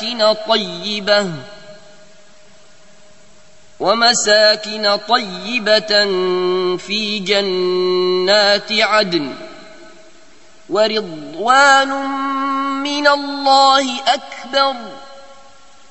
ومساكن طيبة في جنات عدن ورضوان من الله أكبر